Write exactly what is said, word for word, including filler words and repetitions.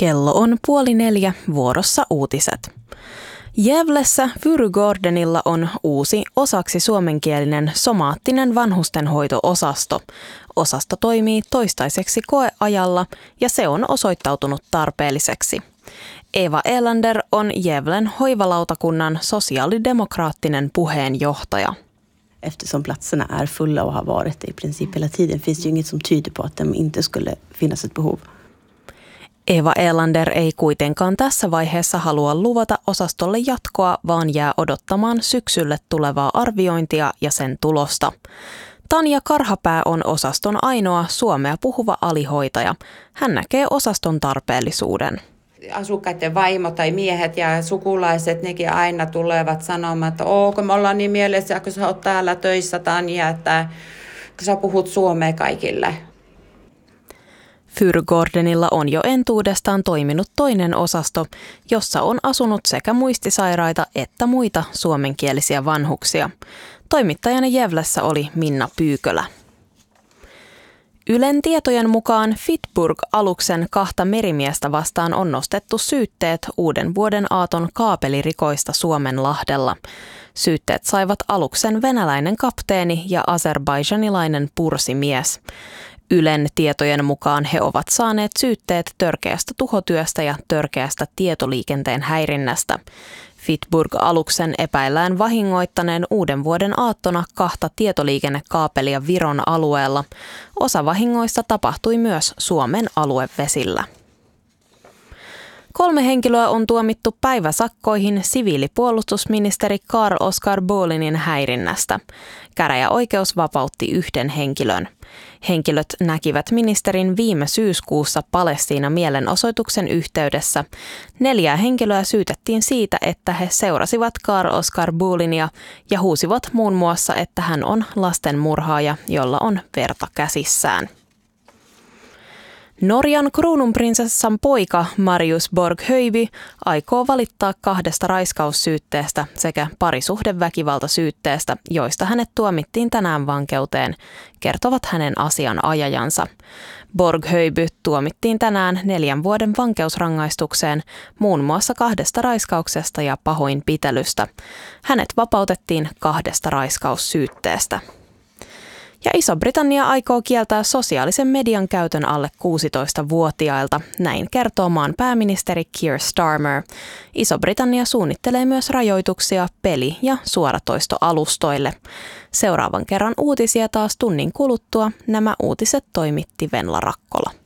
Kello on puoli neljä, vuorossa uutiset. Gävlessä Furugårdenilla on uusi osaksi suomenkielinen somaattinen vanhustenhoito-osasto. Osasto toimii toistaiseksi koeajalla ja se on osoittautunut tarpeelliseksi. Eva Elander on Gävlen hoivalautakunnan sosiaalidemokraattinen puheenjohtaja. Eftersom platserna är fulla och har varit i princip hela tiden finns det ju inget som tyder på att det inte skulle finnas ett behov. Eva Elander ei kuitenkaan tässä vaiheessa halua luvata osastolle jatkoa, vaan jää odottamaan syksylle tulevaa arviointia ja sen tulosta. Tanja Karhapää on osaston ainoa suomea puhuva alihoitaja. Hän näkee osaston tarpeellisuuden. Asukkaiden vaimo tai miehet ja sukulaiset, nekin aina tulevat sanomaan, että oo, kun me ollaan niin mielessä, kun sä oot täällä töissä, Tanja, että kun sä puhut suomea kaikille. Furugårdenilla on jo entuudestaan toiminut toinen osasto, jossa on asunut sekä muistisairaita että muita suomenkielisiä vanhuksia. Toimittajana Gävlässä oli Minna Pyykölä. Ylen tietojen mukaan Fitburg-aluksen kahta merimiestä vastaan on nostettu syytteet uuden vuoden aaton kaapelirikoista Suomenlahdella. Syytteet saivat aluksen venäläinen kapteeni ja azerbaižanilainen pursimies. Ylen tietojen mukaan he ovat saaneet syytteet törkeästä tuhotyöstä ja törkeästä tietoliikenteen häirinnästä. Fitburg-aluksen epäillään vahingoittaneen uuden vuoden aattona kahta tietoliikennekaapelia Viron alueella. Osa vahingoista tapahtui myös Suomen aluevesillä. Kolme henkilöä on tuomittu päiväsakkoihin siviilipuolustusministeri Carl-Oskar Bolinin häirinnästä. Käräjäoikeus vapautti yhden henkilön. Henkilöt näkivät ministerin viime syyskuussa Palestiina-mielenosoituksen yhteydessä. Neljää henkilöä syytettiin siitä, että he seurasivat Carl-Oskar Bolinia ja huusivat muun muassa, että hän on lastenmurhaaja, jolla on verta käsissään. Norjan kruununprinsessan poika Marius Borg-Höjby aikoo valittaa kahdesta raiskaussyytteestä sekä parisuhdeväkivaltasyytteestä, joista hänet tuomittiin tänään vankeuteen, kertovat hänen asianajajansa. Borg-Höjby tuomittiin tänään neljän vuoden vankeusrangaistukseen muun muassa kahdesta raiskauksesta ja pahoinpitelystä. Hänet vapautettiin kahdesta raiskaussyytteestä. Ja Iso-Britannia aikoo kieltää sosiaalisen median käytön alle kuusitoistavuotiailta, näin kertoo maan pääministeri Keir Starmer. Iso-Britannia suunnittelee myös rajoituksia peli- ja suoratoistoalustoille. Seuraavan kerran uutisia taas tunnin kuluttua. Nämä uutiset toimitti Venla Rakkola.